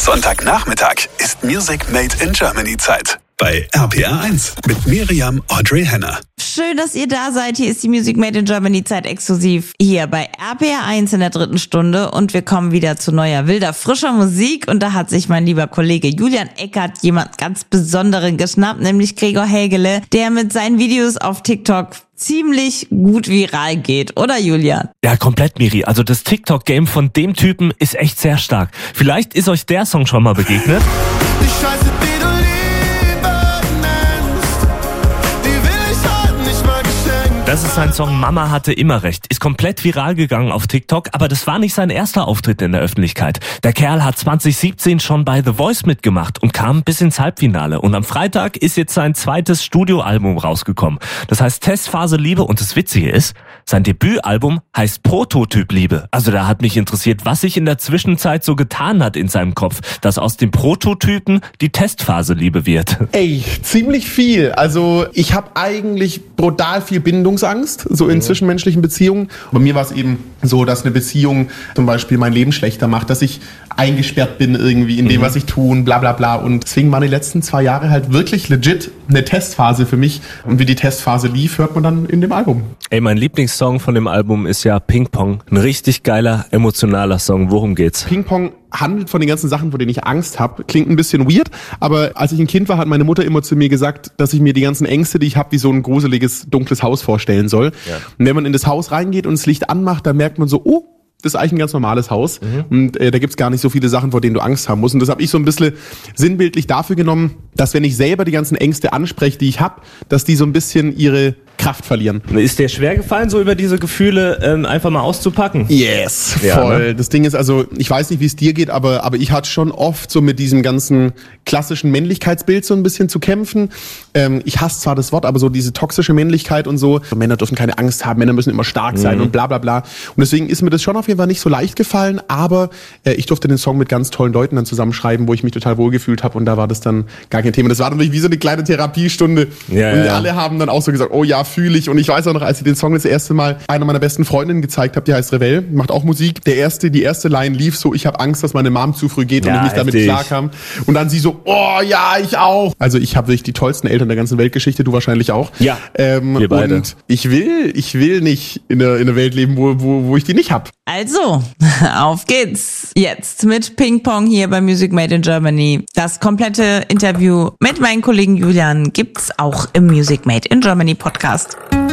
Sonntagnachmittag ist Music Made in Germany Zeit. Bei RPR1 mit Miriam Audrey Henner. Schön, dass ihr da seid. Hier ist die Music Made in Germany Zeit exklusiv hier bei RPR1 in der 3. Stunde und wir kommen wieder zu neuer, wilder, frischer Musik und da hat sich mein lieber Kollege Julian Eckert jemand ganz Besonderen geschnappt, nämlich Gregor Hägele, der mit seinen Videos auf TikTok ziemlich gut viral geht, oder Julian? Ja, komplett, Miri. Also das TikTok-Game von dem Typen ist echt sehr stark. Vielleicht ist euch der Song schon mal begegnet. Die Scheiße, die du Liebe nennst, die will ich heute nicht mal geschenkt. Das ist sein Song Mama hatte immer recht. Ist komplett viral gegangen auf TikTok, aber das war nicht sein erster Auftritt in der Öffentlichkeit. Der Kerl hat 2017 schon bei The Voice mitgemacht und kam bis ins Halbfinale. Und am Freitag ist jetzt sein zweites Studioalbum rausgekommen. Das heißt Testphase Liebe und das Witzige ist, sein Debütalbum heißt Prototyp Liebe. Also da hat mich interessiert, was sich in der Zwischenzeit so getan hat in seinem Kopf, dass aus dem Prototypen die Testphase Liebe wird. Ey, ziemlich viel. Also ich habe eigentlich brutal viel Bindungsangst, so in zwischenmenschlichen Beziehungen. Bei mir war es eben so, dass eine Beziehung zum Beispiel mein Leben schlechter macht, dass ich eingesperrt bin irgendwie in dem, was ich tue, bla bla bla. Und deswegen waren die letzten 2 Jahre halt wirklich legit eine Testphase für mich. Und wie die Testphase lief, hört man dann in dem Album. Ey, mein Lieblingssong von dem Album ist ja Ping Pong. Ein richtig geiler, emotionaler Song. Worum geht's? Ping Pong handelt von den ganzen Sachen, vor denen ich Angst habe. Klingt ein bisschen weird, aber als ich ein Kind war, hat meine Mutter immer zu mir gesagt, dass ich mir die ganzen Ängste, die ich habe, wie so ein gruseliges, dunkles Haus vorstellen soll. Ja. Und wenn man in das Haus reingeht und das Licht anmacht, dann merkt man so, oh, das ist eigentlich ein ganz normales Haus. Und da gibt's gar nicht so viele Sachen, vor denen du Angst haben musst. Und das habe ich so ein bisschen sinnbildlich dafür genommen, dass wenn ich selber die ganzen Ängste anspreche, die ich habe, dass die so ein bisschen ihre Kraft verlieren. Ist dir schwer gefallen, so über diese Gefühle einfach mal auszupacken? Yes, ja, voll. Ne? Das Ding ist also, ich weiß nicht, wie es dir geht, aber ich hatte schon oft so mit diesem ganzen klassischen Männlichkeitsbild so ein bisschen zu kämpfen. Ich hasse zwar das Wort, aber so diese toxische Männlichkeit und so. Männer dürfen keine Angst haben, Männer müssen immer stark sein und bla bla bla. Und deswegen ist mir das schon auf jeden Fall nicht so leicht gefallen, aber ich durfte den Song mit ganz tollen Leuten dann zusammenschreiben, wo ich mich total wohlgefühlt habe und da war das dann gar kein Thema. Das war dann wie so eine kleine Therapiestunde. Ja, und alle haben dann auch so gesagt, oh ja, fühle ich. Und ich weiß auch noch, als ich den Song das erste Mal einer meiner besten Freundinnen gezeigt habe, die heißt Revell, macht auch Musik. Die erste Line lief so, ich habe Angst, dass meine Mom zu früh geht und ich nicht damit klarkam. Und dann sie so, oh ja, ich auch. Also ich habe wirklich die tollsten Eltern der ganzen Weltgeschichte, du wahrscheinlich auch. Ja, wir beide. Und ich will nicht in einer Welt leben, wo ich die nicht hab. Also, auf geht's. Jetzt mit Ping Pong hier bei Music Made in Germany. Das komplette Interview mit meinem Kollegen Julian gibt's auch im Music Made in Germany Podcast.